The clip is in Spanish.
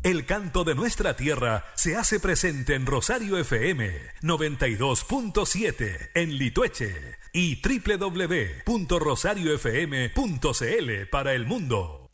El canto de nuestra tierra se hace presente en Rosario FM 92.7 en Litueche y www.rosariofm.cl para el mundo.